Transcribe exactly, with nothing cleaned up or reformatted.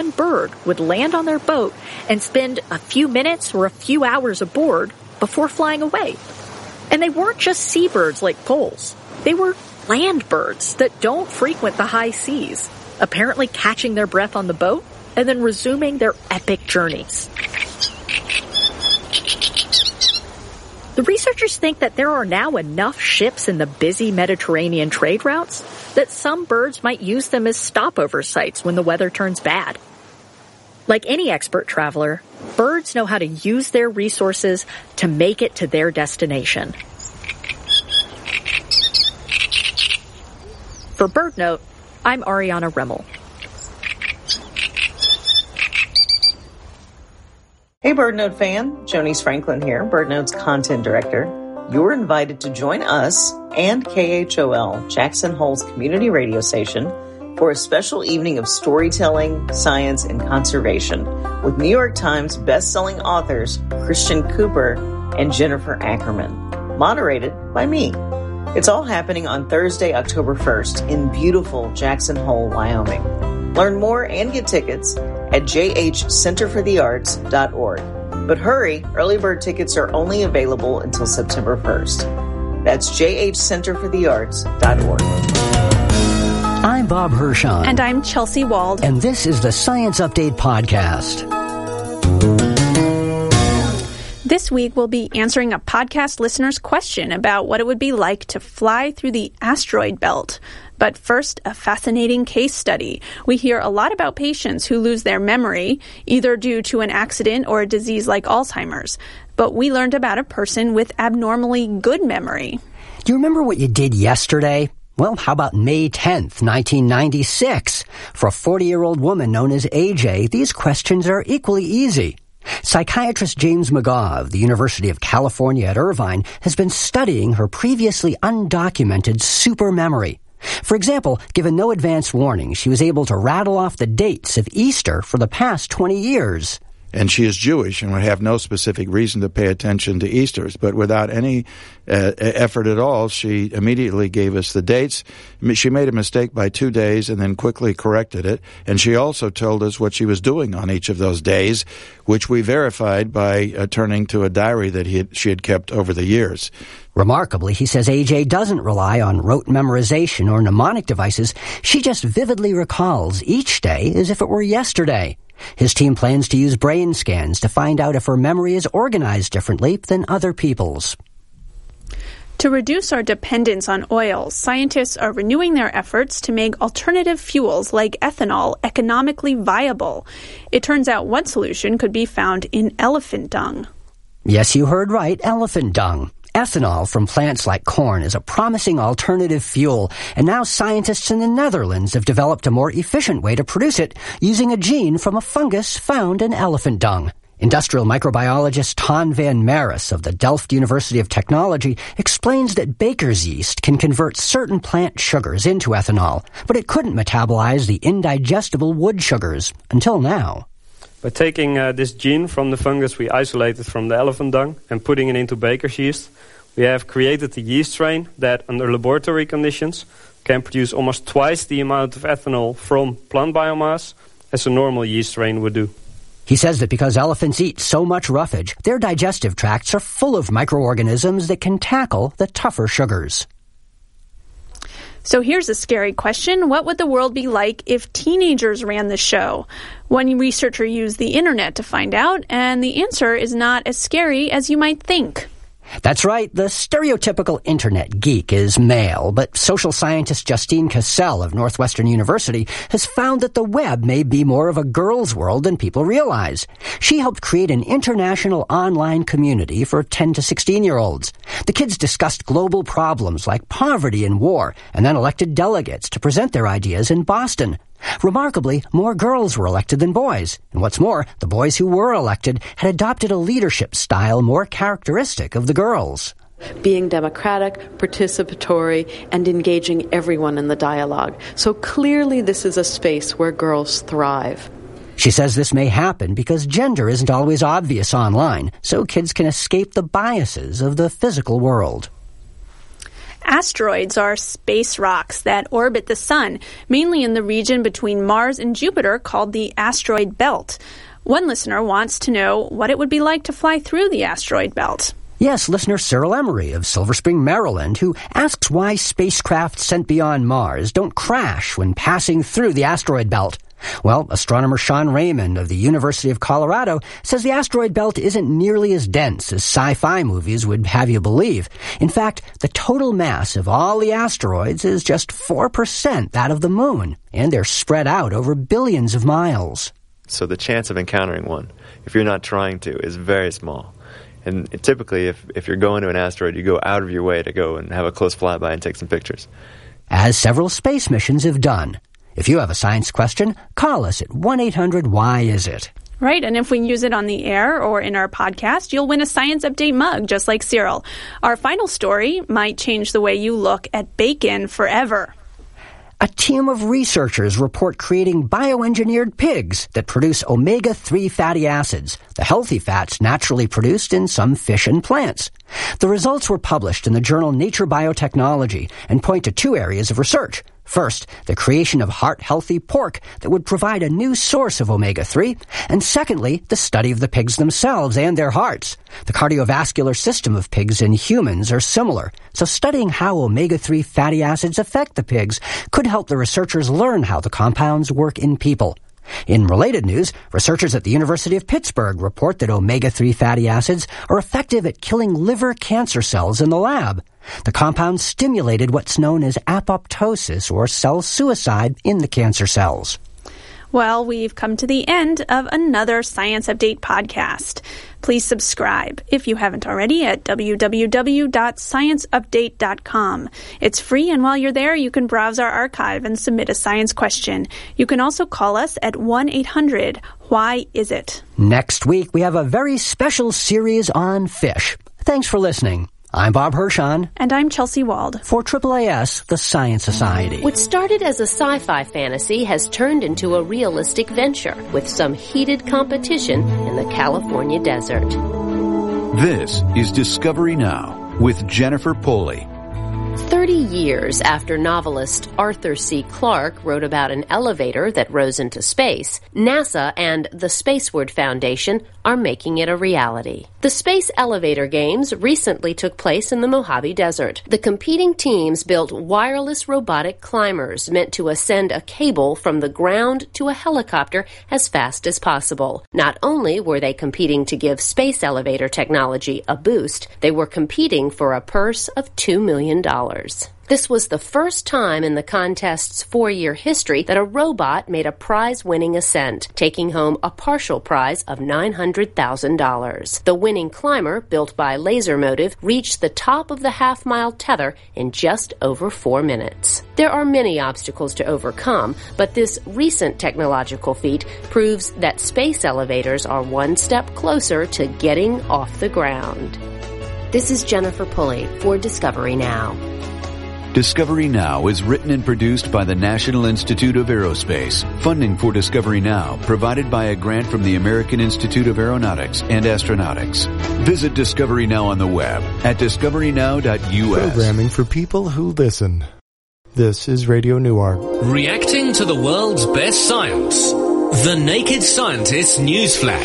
bird would land on their boat and spend a few minutes or a few hours aboard before flying away. And they weren't just seabirds like gulls. They were land birds that don't frequent the high seas, apparently catching their breath on the boat and then resuming their epic journeys. The researchers think that there are now enough ships in the busy Mediterranean trade routes that some birds might use them as stopover sites when the weather turns bad. Like any expert traveler, birds know how to use their resources to make it to their destination. For BirdNote, I'm Ariana Remmel. Hey BirdNote fan, Jonice Franklin here, BirdNote's content director. You're invited to join us and K H O L, Jackson Hole's community radio station, for a special evening of storytelling, science, and conservation with New York Times best-selling authors Christian Cooper and Jennifer Ackerman, moderated by me. It's all happening on Thursday, October first in beautiful Jackson Hole, Wyoming. Learn more and get tickets at j h center for the arts dot org. But hurry, early bird tickets are only available until September first. That's j h center for the arts dot org. I'm Bob Hirschon. And I'm Chelsea Wald. And this is the Science Update Podcast. This week, we'll be answering a podcast listener's question about what it would be like to fly through the asteroid belt. But first, a fascinating case study. We hear a lot about patients who lose their memory, either due to an accident or a disease like Alzheimer's. But we learned about a person with abnormally good memory. Do you remember what you did yesterday? Well, how about May tenth, nineteen ninety-six? For a forty-year-old woman known as A J, these questions are equally easy. Psychiatrist James McGaugh of the University of California at Irvine has been studying her previously undocumented super memory. For example, given no advance warning, she was able to rattle off the dates of Easter for the past twenty years. And she is Jewish and would have no specific reason to pay attention to Easters. But without any uh, effort at all, she immediately gave us the dates. She made a mistake by two days and then quickly corrected it. And she also told us what she was doing on each of those days, which we verified by uh, turning to a diary that he had, she had kept over the years. Remarkably, he says A J doesn't rely on rote memorization or mnemonic devices. She just vividly recalls each day as if it were yesterday. His team plans to use brain scans to find out if her memory is organized differently than other people's. To reduce our dependence on oil, scientists are renewing their efforts to make alternative fuels like ethanol economically viable. It turns out one solution could be found in elephant dung. Yes, you heard right, elephant dung. Ethanol from plants like corn is a promising alternative fuel, and now scientists in the Netherlands have developed a more efficient way to produce it using a gene from a fungus found in elephant dung. Industrial microbiologist Ton van Maris of the Delft University of Technology explains that baker's yeast can convert certain plant sugars into ethanol, but it couldn't metabolize the indigestible wood sugars until now. By taking uh, this gene from the fungus we isolated from the elephant dung and putting it into baker's yeast, we have created a yeast strain that, under laboratory conditions, can produce almost twice the amount of ethanol from plant biomass as a normal yeast strain would do. He says that because elephants eat so much roughage, their digestive tracts are full of microorganisms that can tackle the tougher sugars. So here's a scary question. What would the world be like if teenagers ran the show? One researcher used the internet to find out, and the answer is not as scary as you might think. That's right, the stereotypical internet geek is male, but social scientist Justine Cassell of Northwestern University has found that the web may be more of a girl's world than people realize. She helped create an international online community for ten to sixteen-year-olds. The kids discussed global problems like poverty and war, and then elected delegates to present their ideas in Boston. Remarkably, more girls were elected than boys. And what's more, the boys who were elected had adopted a leadership style more characteristic of the girls. Being democratic, participatory, and engaging everyone in the dialogue. So clearly this is a space where girls thrive. She says this may happen because gender isn't always obvious online, so kids can escape the biases of the physical world. Asteroids are space rocks that orbit the sun, mainly in the region between Mars and Jupiter called the asteroid belt. One listener wants to know what it would be like to fly through the asteroid belt. Yes, listener Cyril Emery of Silver Spring, Maryland, who asks why spacecraft sent beyond Mars don't crash when passing through the asteroid belt. Well, astronomer Sean Raymond of the University of Colorado says the asteroid belt isn't nearly as dense as sci-fi movies would have you believe. In fact, the total mass of all the asteroids is just four percent that of the moon, and they're spread out over billions of miles. So the chance of encountering one, if you're not trying to, is very small. And typically, if, if you're going to an asteroid, you go out of your way to go and have a close flyby and take some pictures. As several space missions have done. If you have a science question, call us at one eight hundred why is it? Right, and if we use it on the air or in our podcast, you'll win a Science Update mug, just like Cyril. Our final story might change the way you look at bacon forever. A team of researchers report creating bioengineered pigs that produce omega three fatty acids, the healthy fats naturally produced in some fish and plants. The results were published in the journal Nature Biotechnology and point to two areas of research. First, the creation of heart-healthy pork that would provide a new source of omega three, and secondly, the study of the pigs themselves and their hearts. The cardiovascular system of pigs and humans are similar, so studying how omega three fatty acids affect the pigs could help the researchers learn how the compounds work in people. In related news, researchers at the University of Pittsburgh report that omega three fatty acids are effective at killing liver cancer cells in the lab. The compounds stimulated what's known as apoptosis, or cell suicide, in the cancer cells. Well, we've come to the end of another Science Update podcast. Please subscribe, if you haven't already, at w w w dot science update dot com. It's free, and while you're there, you can browse our archive and submit a science question. You can also call us at one eight hundred why is it? Next week, we have a very special series on fish. Thanks for listening. I'm Bob Hirshon. And I'm Chelsea Wald. For triple A S, the Science Society. What started as a sci-fi fantasy has turned into a realistic venture with some heated competition in the California desert. This is Discovery Now with Jennifer Poley. Thirty years after novelist Arthur C. Clarke wrote about an elevator that rose into space, NASA and the Spaceward Foundation are making it a reality. The Space Elevator Games recently took place in the Mojave Desert. The competing teams built wireless robotic climbers meant to ascend a cable from the ground to a helicopter as fast as possible. Not only were they competing to give space elevator technology a boost, they were competing for a purse of two million dollars. This was the first time in the contest's four-year history that a robot made a prize-winning ascent, taking home a partial prize of nine hundred thousand dollars. The winning climber, built by Lasermotive, reached the top of the half-mile tether in just over four minutes. There are many obstacles to overcome, but this recent technological feat proves that space elevators are one step closer to getting off the ground. This is Jennifer Pulley for Discovery Now. Discovery Now is written and produced by the National Institute of Aerospace. Funding for Discovery Now provided by a grant from the American Institute of Aeronautics and Astronautics. Visit Discovery Now on the web at discovery now dot u s. Programming for people who listen. This is Radio Newark. Reacting to the world's best science. The Naked Scientist Newsflash.